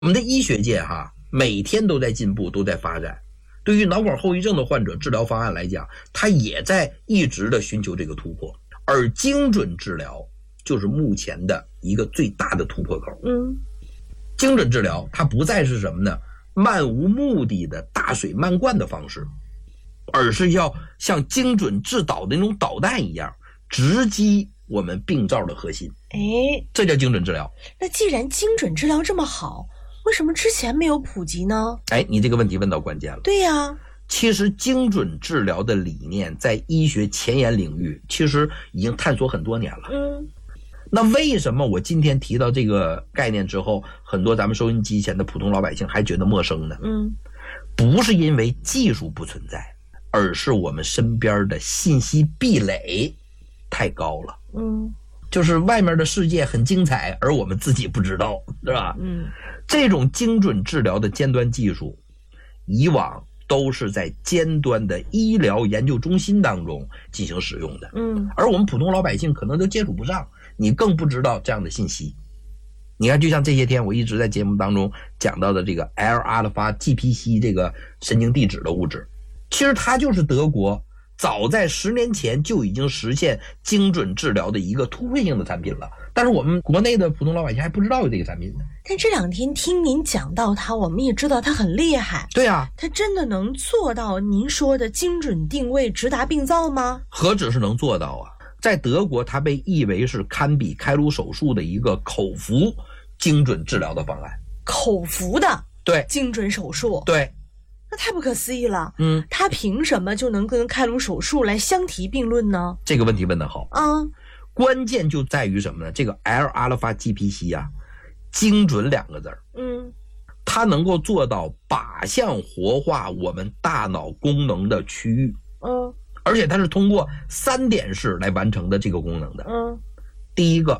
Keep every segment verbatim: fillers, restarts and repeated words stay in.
我们的医学界哈，每天都在进步，都在发展。对于脑梗后遗症的患者，治疗方案来讲，它也在一直的寻求这个突破。而精准治疗就是目前的一个最大的突破口。 嗯， 精准治疗它不再是什么呢？漫无目的的大水漫灌的方式，而是要像精准制导的那种导弹一样，直击我们病灶的核心。 哎， 这叫精准治疗。 那既然精准治疗这么好，为什么之前没有普及呢？ 哎，你这个问题问到关键了。 对呀， 其实精准治疗的理念在医学前沿领域其实已经探索很多年了。 嗯， 那为什么我今天提到这个概念之后，很多咱们收音机前的普通老百姓还觉得陌生呢？ 嗯， 不是因为技术不存在，而是我们身边的信息壁垒太高了。 嗯， 就是外面的世界很精彩，而我们自己不知道，是吧？ 嗯， 这种精准治疗的尖端技术，以往都是在尖端的医疗研究中心当中进行使用的。 嗯， 而我们普通老百姓可能都接触不上，你更不知道这样的信息。你看，就像这些天我一直在节目当中讲到的这个 L 阿尔法 G P C 这个神经递质的物质，其实它就是德国早在十年前就已经实现精准治疗的一个突破性的产品了，但是我们国内的普通老百姓还不知道有这个产品呢。 但这两天听您讲到它，我们也知道它很厉害。 对啊， 它真的能做到您说的精准定位直达病灶吗？ 何止是能做到啊，在德国它被译为是堪比开颅手术的一个口服精准治疗的方案。 口服的对精准手术， 对， 那太不可思议了。 嗯， 它凭什么就能跟开颅手术来相提并论呢？ 这个问题问得好啊， 关键就在于什么呢？这个 L 阿尔法 G P C 啊，精准两个字儿， 嗯， 它能够做到靶向活化我们大脑功能的区域， 嗯， 而且它是通过三点式来完成的这个功能的。 嗯， 第一个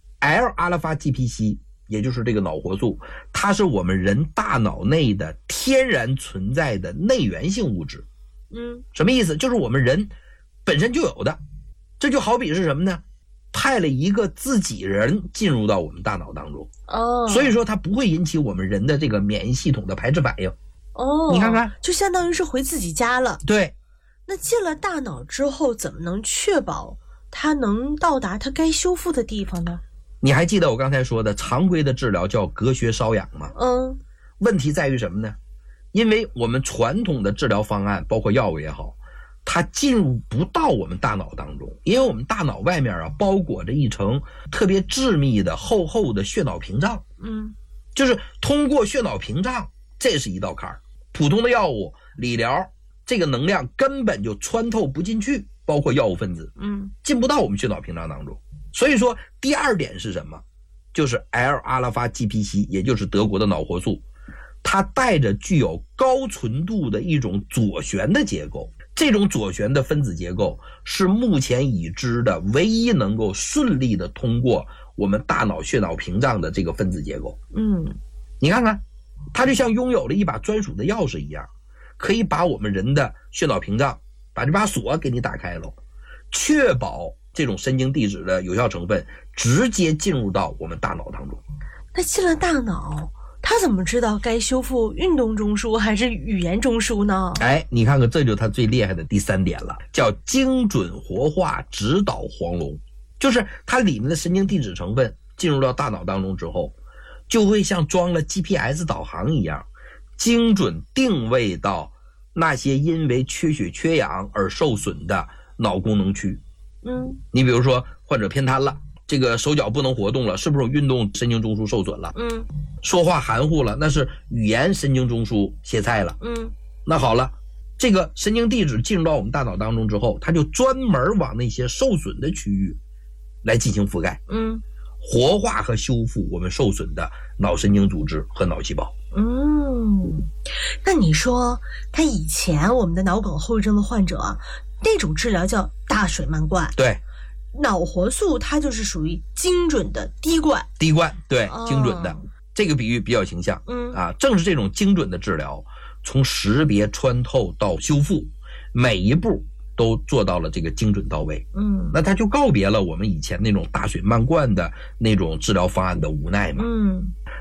L 阿尔法 G P C， 也就是这个脑活素，它是我们人大脑内的天然存在的内源性物质。 嗯， 什么意思？就是我们人本身就有的。这就好比是什么呢？派了一个自己人进入到我们大脑当中， 哦， 所以说它不会引起我们人的这个免疫系统的排斥反应。 哦， 你看看， 就相当于是回自己家了。 对， 那进了大脑之后，怎么能确保它能到达它该修复的地方呢？ 你还记得我刚才说的常规的治疗叫隔靴搔痒吗？ 嗯， 问题在于什么呢？因为我们传统的治疗方案，包括药物也好，它进入不到我们大脑当中，因为我们大脑外面啊包裹着一层特别致密的厚厚的血脑屏障。 嗯， 就是通过血脑屏障，这是一道坎儿。普通的药物理疗，这个能量根本就穿透不进去，包括药物分子， 嗯， 进不到我们血脑屏障当中。所以说，第二点是什么？就是 L 阿尔法 G P C， 也就是德国的脑活素，它带着具有高纯度的一种左旋的结构。这种左旋的分子结构是目前已知的唯一能够顺利的通过我们大脑血脑屏障的这个分子结构。 嗯， 你看看，它就像拥有了一把专属的钥匙一样，可以把我们人的血脑屏障，把这把锁给你打开了，确保这种神经递质的有效成分直接进入到我们大脑当中。 那进了大脑，他怎么知道该修复运动中枢还是语言中枢呢？ 哎，你看看，这就是它最厉害的第三点了，叫精准活化指导黄龙。就是它里面的神经递质成分进入到大脑当中之后，就会像装了 G P S 导航一样，精准定位到那些因为缺血缺氧而受损的脑功能区。 嗯， 你比如说患者偏瘫了，这个手脚不能活动了，是不是有运动神经中枢受损了？ 嗯， 说话含糊了，那是语言神经中枢歇菜了。 嗯， 那好了，这个神经递质进入到我们大脑当中之后，它就专门往那些受损的区域来进行覆盖， 嗯， 活化和修复我们受损的脑神经组织和脑细胞。 嗯，那你说他以前我们的脑梗后遗症的患者啊，那种治疗叫大水漫灌， 对， 脑活素它就是属于精准的滴灌。 滴灌，对， 哦精准的。这个比喻比较形象。 嗯啊，正是这种精准的治疗，从识别穿透到修复，每一步都做到了这个精准到位。 嗯， 那他就告别了我们以前那种大水漫灌的那种治疗方案的无奈嘛。 嗯，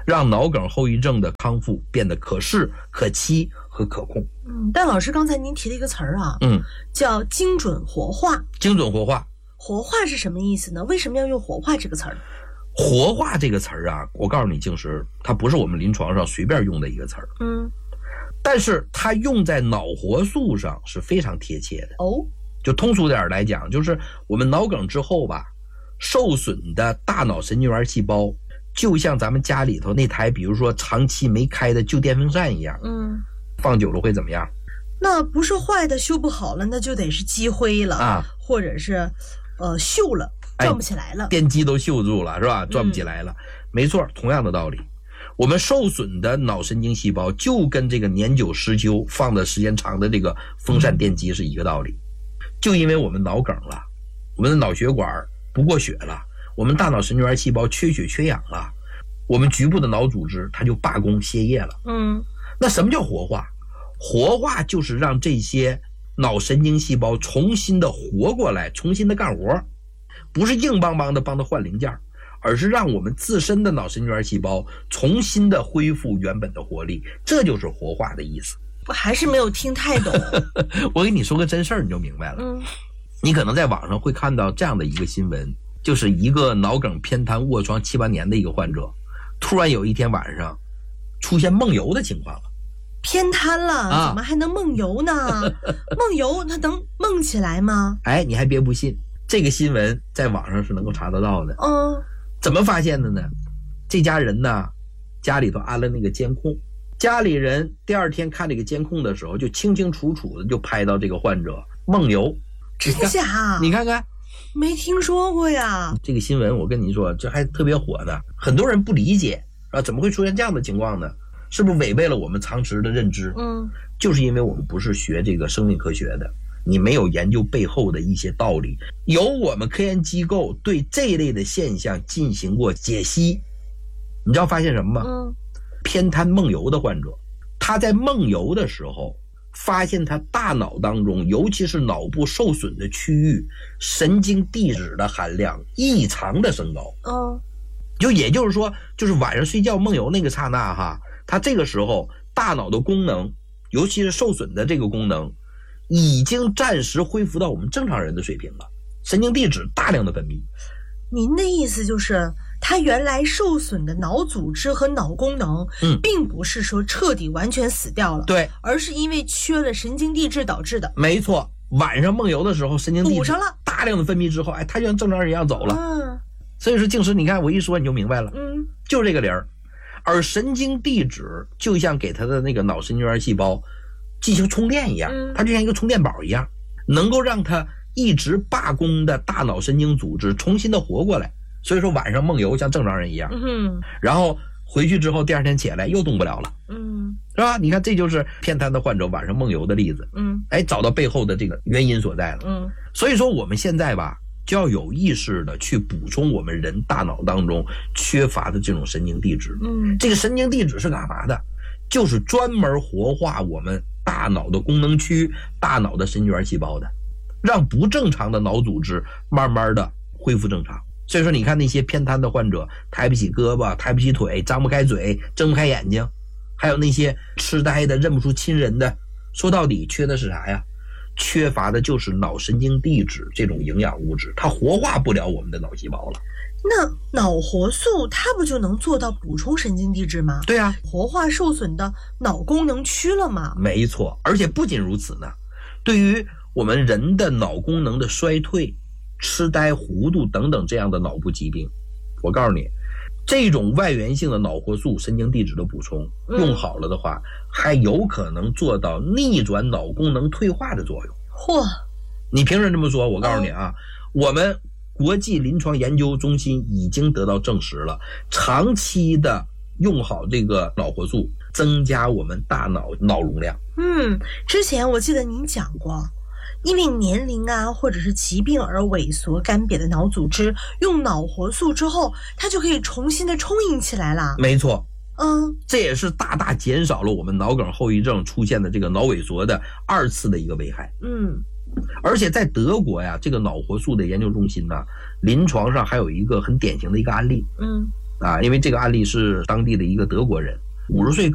让脑梗后遗症的康复变得可视、可期和可控。 嗯，但老师刚才您提了一个词儿啊， 嗯， 叫精准活化。 精准活化， 活化是什么意思呢？为什么要用活化这个词儿？ 活化这个词儿啊，我告诉你，静石，它不是我们临床上随便用的一个词儿。 嗯， 但是它用在脑活素上是非常贴切的。 哦， 就通俗点来讲，就是我们脑梗之后吧，受损的大脑神经元细胞就像咱们家里头那台比如说长期没开的旧电风扇一样， 嗯， 放久了会怎么样？ 那不是坏的修不好了，那就得是积灰了啊， 或者是呃锈了，转不起来了， 哎、电机都锈住了是吧？转不起来了、嗯、没错，同样的道理，我们受损的脑神经细胞就跟这个年久失修放的时间长的这个风扇电机是一个道理。就因为我们脑梗了，我们的脑血管不过血了，我们大脑神经元细胞缺血缺氧了，我们局部的脑组织它就罢工歇业了。 嗯， 那什么叫活化？活化就是让这些脑神经细胞重新的活过来，重新的干活，不是硬邦邦的帮它换零件，而是让我们自身的脑神经元细胞重新的恢复原本的活力，这就是活化的意思。 我还是没有听太懂。 我给你说个真事儿你就明白了。 嗯， 你可能在网上会看到这样的一个新闻，就是一个脑梗偏瘫卧床七八年的一个患者，突然有一天晚上出现梦游的情况了。 偏瘫了、啊、怎么还能梦游呢？梦游他能梦起来吗？ 哎，你还别不信，这个新闻在网上是能够查得到的。 嗯， 怎么发现的呢？这家人呢，家里头安了那个监控，家里人第二天看这个监控的时候，就清清楚楚的就拍到这个患者梦游。 真假？ 你看看， 没听说过呀。 这个新闻我跟你说，这还特别火呢，很多人不理解啊，怎么会出现这样的情况呢？是不是违背了我们常识的认知？ 嗯， 就是因为我们不是学这个生命科学的，你没有研究背后的一些道理。由我们科研机构对这一类的现象进行过解析，你知道发现什么吗？ 嗯， 偏瘫梦游的患者，他在梦游的时候，发现他大脑当中，尤其是脑部受损的区域，神经递质的含量异常的升高。 嗯， 就也就是说，就是晚上睡觉梦游那个刹那哈。它这个时候大脑的功能，尤其是受损的这个功能，已经暂时恢复到我们正常人的水平了，神经递质大量的分泌。 您的意思就是它原来受损的脑组织和脑功能， 嗯， 并不是说彻底完全死掉了， 对， 而是因为缺了神经递质导致的。 没错，晚上梦游的时候神经递质补上了， 大量的分泌之后，哎，它就像正常人一样走了。 嗯， 所以说静石，你看我一说你就明白了， 嗯， 就是这个理儿。而神经递质就像给它的那个脑神经元细胞进行充电一样，它就像一个充电宝一样，能够让它一直罢工的大脑神经组织重新的活过来。所以说晚上梦游像正常人一样， 嗯， 然后回去之后第二天起来又动不了了， 嗯， 是吧？你看这就是偏瘫的患者晚上梦游的例子， 嗯， 哎，找到背后的这个原因所在了， 嗯， 所以说我们现在吧，就要有意识的去补充我们人大脑当中缺乏的这种神经递质。 嗯， 这个神经递质是干嘛的？就是专门活化我们大脑的功能区、大脑的神经元细胞的，让不正常的脑组织慢慢的恢复正常。所以说你看那些偏瘫的患者，抬不起胳膊，抬不起腿，张不开嘴，睁不开眼睛，还有那些痴呆的认不出亲人的，说到底缺的是啥呀？缺乏的就是脑神经递质这种营养物质，它活化不了我们的脑细胞了。 那脑活素它不就能做到补充神经递质吗？ 对啊， 活化受损的脑功能区了吗？ 没错，而且不仅如此呢，对于我们人的脑功能的衰退、痴呆、糊涂等等这样的脑部疾病，我告诉你，这种外源性的脑活素神经递质的补充用好了的话、嗯、还有可能做到逆转脑功能退化的作用。 嚯， 你凭什么这么说？我告诉你啊、嗯、我们国际临床研究中心已经得到证实了，长期的用好这个脑活素增加我们大脑脑容量。 嗯，之前我记得您讲过，因为年龄啊或者是疾病而萎缩干瘪的脑组织，用脑活素之后它就可以重新的充盈起来了。 没错， 嗯， 这也是大大减少了我们脑梗后遗症出现的这个脑萎缩的二次的一个危害。 嗯， 而且在德国呀，这个脑活素的研究中心呢，临床上还有一个很典型的一个案例。 嗯， 啊，因为这个案例是当地的一个德国人，五十岁